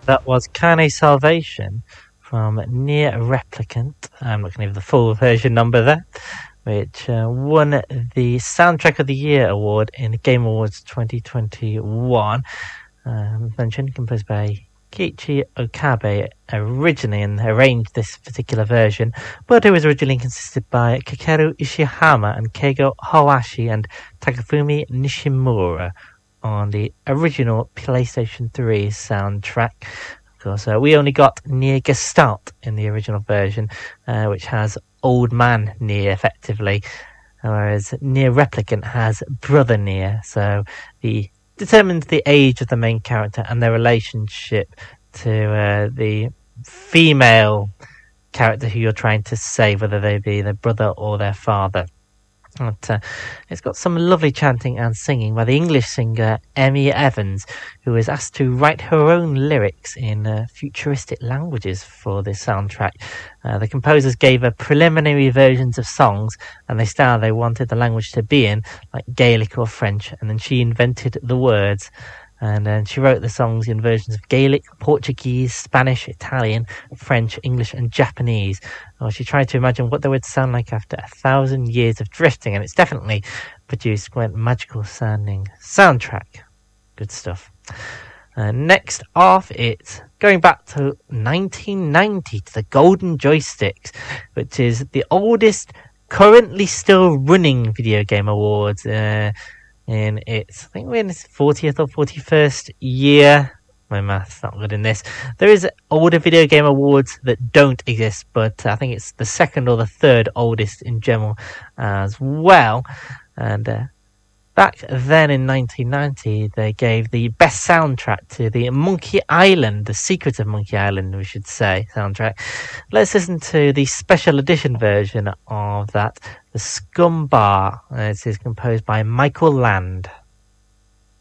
That was Carne Salvation from Near Replicant. I'm not going to give the full version number there, which won the Soundtrack of the Year award in Game Awards 2021. Mentioned, composed by Kiichi Okabe originally, and arranged this particular version, but it was originally consisted by Kakeru Ishihama and Keigo Hawashi and Takafumi Nishimura on the original PlayStation 3 soundtrack. Of course, we only got Nier Gestalt in the original version, which has Old Man Nier effectively, whereas Nier Replicant has Brother Nier, so determines the age of the main character and their relationship to the female character who you're trying to save, whether they be their brother or their father. But, it's got some lovely chanting and singing by the English singer Emmy Evans, who was asked to write her own lyrics in futuristic languages for this soundtrack. The composers gave her preliminary versions of songs and the style they wanted the language to be in, like Gaelic or French, and then she invented the words. And then she wrote the songs in versions of Gaelic, Portuguese, Spanish, Italian, French, English, and Japanese. Well, she tried to imagine what they would sound like after 1,000 years of drifting, and it's definitely produced quite magical sounding soundtrack. Good stuff. Next off, it's going back to 1990 to the Golden Joysticks, which is the oldest currently still running video game awards. In its, I think we're in its 40th or 41st year. My math's not good in this. There is older video game awards that don't exist, but I think it's the second or the third oldest in general as well. And back then in 1990, they gave the best soundtrack to the Monkey Island, the Secret of Monkey Island, we should say, soundtrack. Let's listen to the special edition version of that, the Scum Bar. It is composed by Michael Land.